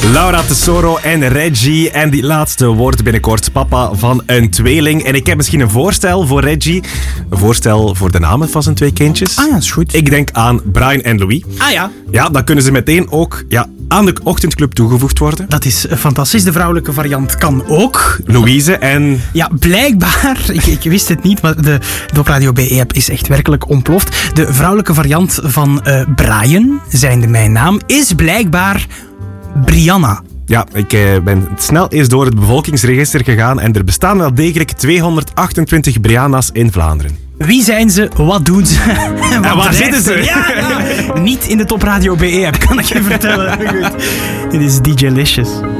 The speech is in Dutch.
Laura Tesoro en Reggie. En die laatste wordt binnenkort papa van een tweeling. En ik heb misschien een voorstel voor Reggie. Een voorstel voor de namen van zijn twee kindjes. Ah ja, is goed. Ik denk aan Brian en Louis. Ah ja. Ja, dan kunnen ze meteen ook aan de ochtendclub toegevoegd worden. Dat is fantastisch. De vrouwelijke variant kan ook. Louise en... Ja, blijkbaar, ik wist het niet, maar de Op Radio BE-app is echt werkelijk ontploft. De vrouwelijke variant van Brian, zijnde mijn naam, is blijkbaar Brianna. Ja, ik ben snel eens door het bevolkingsregister gegaan en er bestaan wel degelijk 228 Brianna's in Vlaanderen. Wie zijn ze? Wat doen ze? En waar zitten ze? Ja. Niet in de Top Radio BE-app, kan ik je vertellen. Goed. Dit is DJ Licious.